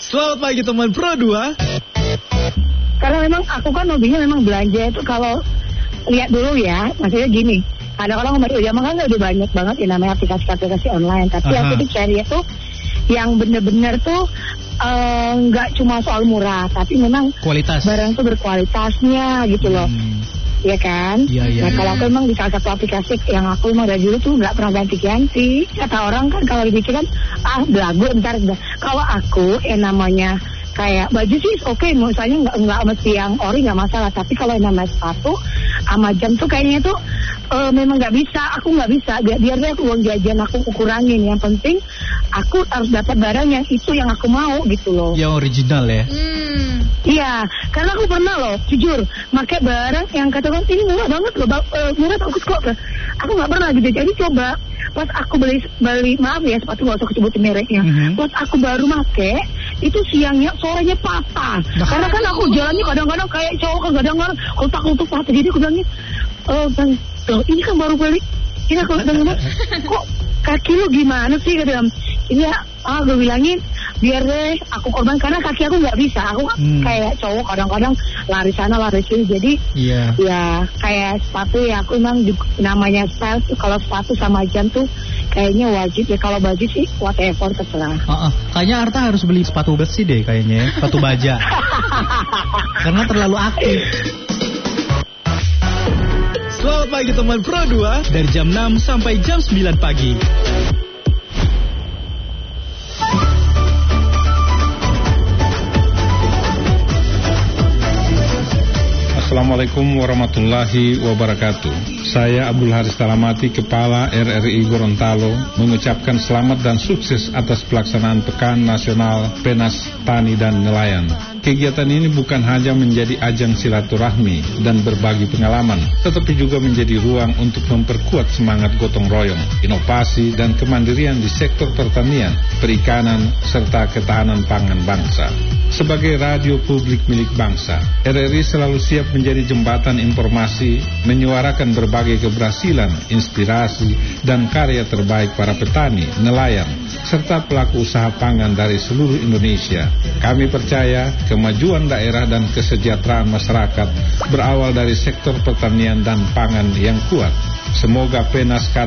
Selamat pagi teman Pro 2. Karena memang aku kan hobinya memang belanja itu kalau lihat dulu ya, maksudnya gini. Ada orang zaman kan udah banyak banget ya namanya aplikasi-aplikasi online, tapi aku tuh cari itu yang bener-bener tuh nggak cuma soal murah, tapi memang kualitas barang tuh berkualitasnya gitu loh. Iya kan? Iya. Nah kalau aku emang di salah satu aplikasi yang aku emang dari dulu tuh nggak pernah ganti-ganti. Kata orang kan kalau dipikir kan belagu ntar. Kalau aku namanya kayak baju sih oke, misalnya nggak mesti yang ori nggak masalah. Tapi kalau yang namanya sepatu sama jam tuh kayaknya tuh memang nggak bisa. Aku nggak bisa. Biarnya aku uang jajan aku kurangin. Yang penting aku harus dapat barang yang itu yang aku mau gitu loh. Yang original ya. Iya, karena aku pernah loh, jujur, pakai barang yang katakan ini murah banget loh, murah bagus kok. Aku nggak pernah gitu, jadi coba pas aku beli maaf ya, sepatu nggak usah sebutin mereknya. Pas aku baru make, itu siangnya, sorenya patah. Karena kan aku jalannya kadang-kadang kayak cowok, kadang-kadang kotak-kotak patah. Jadi aku bilangnya, ini kan baru beli, ini aku bilang, kok kaki lu gimana sih? Kadang ini gue bilangin biar deh aku korban karena kaki aku nggak bisa, aku kayak cowok kadang-kadang lari sana lari sini, jadi ya kayak sepatu ya aku emang namanya style tuh, kalau sepatu sama jam tuh kayaknya wajib ya, kalau baju sih whatever terserah. Kayaknya Arta harus beli sepatu besi deh kayaknya ya, sepatu baja karena terlalu aktif. Selamat pagi teman Pro 2 dari jam 6 sampai jam 9 pagi. Assalamualaikum warahmatullahi wabarakatuh. Saya Abdul Haris Talamati, Kepala RRI Gorontalo, mengucapkan selamat dan sukses atas pelaksanaan Pekan Nasional Penas Tani dan Nelayan. Kegiatan ini bukan hanya menjadi ajang silaturahmi dan berbagi pengalaman, tetapi juga menjadi ruang untuk memperkuat semangat gotong royong, inovasi dan kemandirian di sektor pertanian, perikanan, serta ketahanan pangan bangsa. Sebagai radio publik milik bangsa, RRI selalu siap menjadi jembatan informasi, menyuarakan berbagai keberhasilan, inspirasi, dan karya terbaik para petani, nelayan, serta pelaku usaha pangan dari seluruh Indonesia. Kami percaya kemajuan daerah dan kesejahteraan masyarakat berawal dari sektor pertanian dan pangan yang kuat. Semoga Penas